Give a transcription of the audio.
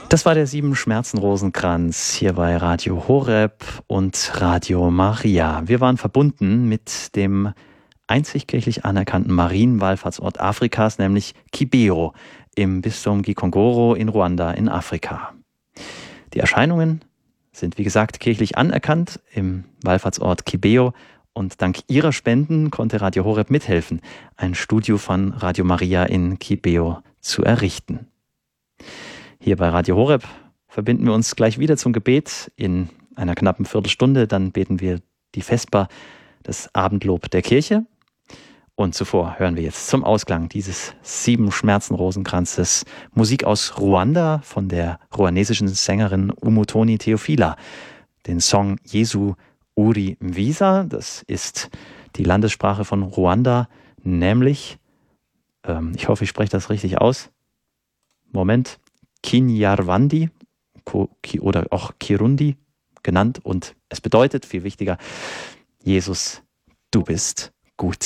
Das war der Sieben-Schmerzen-Rosenkranz hier bei Radio Horeb und Radio Maria. Wir waren verbunden mit dem einzig kirchlich anerkannten Marienwallfahrtsort Afrikas, nämlich Kibeho im Bistum Gikongoro in Ruanda in Afrika. Die Erscheinungen sind, wie gesagt, kirchlich anerkannt im Wallfahrtsort Kibeho und dank ihrer Spenden konnte Radio Horeb mithelfen, ein Studio von Radio Maria in Kibeho zu errichten. Hier bei Radio Horeb verbinden wir uns gleich wieder zum Gebet in einer knappen Viertelstunde. Dann beten wir die Vesper, das Abendlob der Kirche. Und zuvor hören wir jetzt zum Ausklang dieses Sieben-Schmerzen-Rosenkranzes Musik aus Ruanda von der ruandesischen Sängerin Umutoni Theophila. Den Song Jesu Uri Mvisa, das ist die Landessprache von Ruanda, nämlich, ich hoffe, ich spreche das richtig aus, Kinyarwandi oder auch Kirundi genannt, und es bedeutet, viel wichtiger, Jesus, du bist gut.